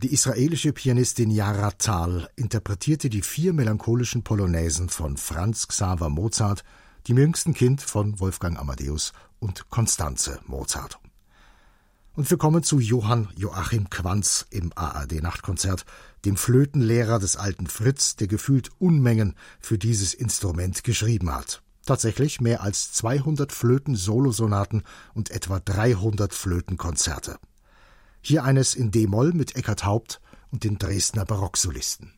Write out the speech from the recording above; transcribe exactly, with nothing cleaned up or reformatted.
Die israelische Pianistin Yara Tal interpretierte die vier melancholischen Polonaisen von Franz Xaver Mozart, dem jüngsten Kind von Wolfgang Amadeus und Constanze Mozart. Und wir kommen zu Johann Joachim Quanz im A R D-Nachtkonzert, dem Flötenlehrer des alten Fritz, der gefühlt Unmengen für dieses Instrument geschrieben hat. Tatsächlich mehr als zweihundert Flöten-Solosonaten und etwa dreihundert Flötenkonzerte. Hier eines in D-Moll mit Eckhard Haupt und den Dresdner Barocksolisten.